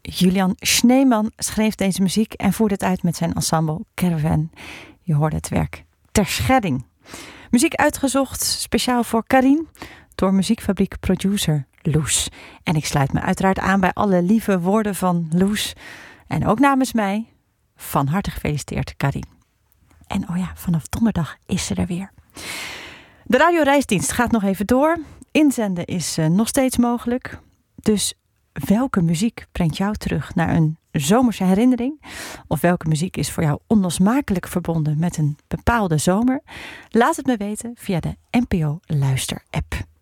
Julian Schneeman schreef deze muziek en voerde het uit met zijn ensemble Caravan. Je hoorde het werk Terschelling. Muziek uitgezocht speciaal voor Karin door muziekfabriek producer Loes. En ik sluit me uiteraard aan bij alle lieve woorden van Loes. En ook namens mij, van harte gefeliciteerd Karin. En oh ja, vanaf donderdag is ze er weer. De radioreisdienst gaat nog even door. Inzenden is nog steeds mogelijk. Dus welke muziek brengt jou terug naar een zomerse herinnering? Of welke muziek is voor jou onlosmakelijk verbonden met een bepaalde zomer? Laat het me weten via de NPO Luister app.